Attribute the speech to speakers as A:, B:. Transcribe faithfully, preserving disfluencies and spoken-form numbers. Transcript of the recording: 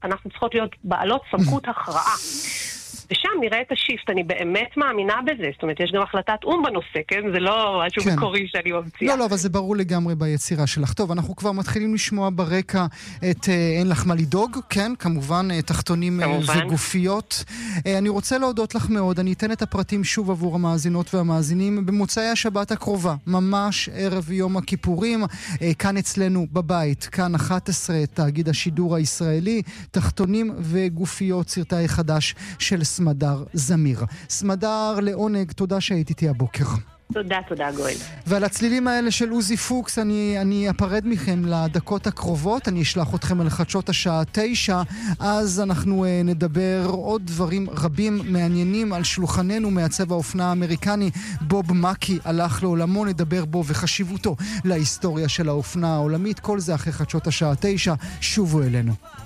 A: אנחנו צריכות להיות בעלות סמכות הכרעה. ושם נראה את השיפט, אני באמת מאמינה בזה. זאת אומרת, יש גם החלטת אום בנושא, כן? זה לא משהו כן. מקורי שאני ממציאה.
B: לא, לא, אבל זה ברור לגמרי ביצירה שלך. טוב, אנחנו כבר מתחילים לשמוע ברקע את אה, אין לך מה לדאוג, כן? כמובן, אה, תחתונים כמובן. וגופיות. אה, אני רוצה להודות לך מאוד. אני אתן את הפרטים שוב עבור המאזינות והמאזינים במוצאי השבת הקרובה, ממש ערב יום הכיפורים, אה, כאן אצלנו בבית, כאן אחת עשרה, תאגיד השידור הישראלי, תחתונים וגופיות, סרטי חדש של סמדר זמיר. סמדר, לעונג, תודה שהיית איתי הבוקר.
A: תודה, תודה גואל.
B: ועל הצלילים האלה של עוזי פוקס אני, אני אפרד מכם לדקות הקרובות, אני אשלח אתכם על חדשות השעה תשע, אז אנחנו uh, נדבר עוד דברים רבים מעניינים על שולחננו. מעצב האופנה האמריקני בוב מקי הלך לעולמו, נדבר בו וחשיבותו להיסטוריה של האופנה העולמית. כל זה אחרי חדשות השעה תשע, שובו אלינו.